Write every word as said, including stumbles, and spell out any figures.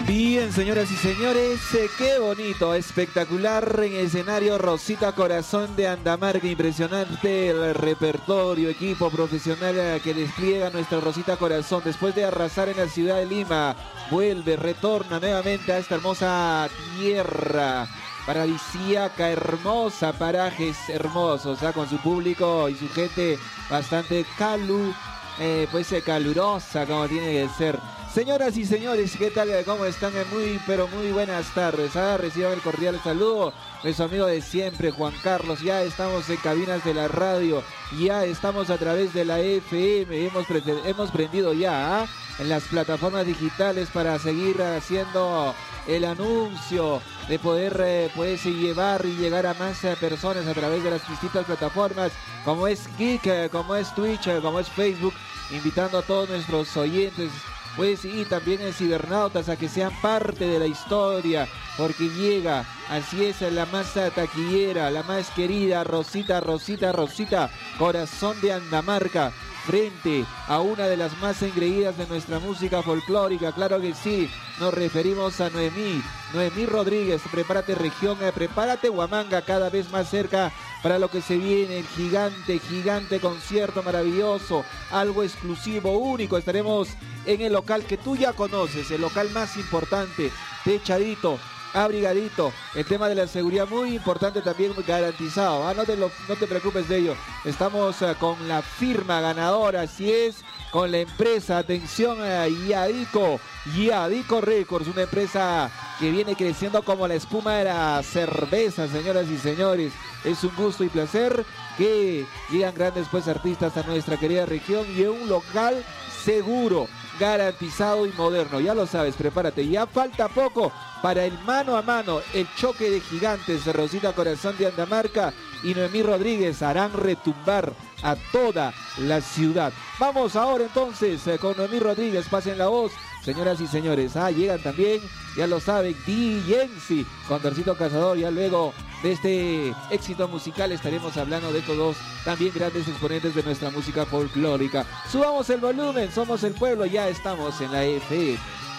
Bien, señoras y señores, eh, qué bonito, espectacular en escenario Rosita Corazón de Andamarca, impresionante el repertorio, equipo profesional eh, que despliega nuestra Rosita Corazón después de arrasar en la ciudad de Lima, vuelve, retorna nuevamente a esta hermosa tierra paradisíaca, hermosa, parajes hermosos, ¿eh? Con su público y su gente bastante calu, eh, pues eh, calurosa como tiene que ser. Señoras y señores, ¿qué tal? ¿Cómo están? Muy, pero muy buenas tardes. Ah, reciban el cordial saludo. Nuestro amigo de siempre, Juan Carlos. Ya estamos en cabinas de la radio. Ya estamos a través de la F M. Hemos, pre hemos prendido ya ¿ah? en las plataformas digitales para seguir haciendo el anuncio de poder eh, pues, llevar y llegar a más eh, personas a través de las distintas plataformas, como es Geek, eh, como es Twitch, eh, como es Facebook, invitando a todos nuestros oyentes, pues, y también en cibernautas a que sean parte de la historia, porque llega, así es, la más taquillera, la más querida, Rosita, Rosita, Rosita, Corazón de Andamarca, frente a una de las más engreídas de nuestra música folclórica. Claro que sí, nos referimos a Noemí, Noemí Rodríguez. Prepárate región, eh, prepárate Huamanga, cada vez más cerca para lo que se viene, el gigante, gigante concierto maravilloso, algo exclusivo, único. Estaremos en el local que tú ya conoces, el local más importante, techadito, abrigadito, el tema de la seguridad muy importante también, garantizado, ah, no, te lo, no te preocupes de ello. Estamos uh, con la firma ganadora, así es, con la empresa, atención, uh, Yadico, Yadico Records, una empresa que viene creciendo como la espuma de la cerveza, señoras y señores. Es un gusto y placer que llegan grandes pues artistas a nuestra querida región y en un local seguro, garantizado y moderno. Ya lo sabes, prepárate, ya falta poco para el mano a mano, el choque de gigantes. Rosita Corazón de Andamarca y Noemí Rodríguez harán retumbar a toda la ciudad. Vamos ahora entonces eh, con Noemí Rodríguez, pasen la voz, señoras y señores. Ah, llegan también, ya lo saben, D J con Dorcito Cazador. Ya luego de este éxito musical estaremos hablando de estos dos también grandes exponentes de nuestra música folclórica. Subamos el volumen, somos el pueblo, ya estamos en la F M.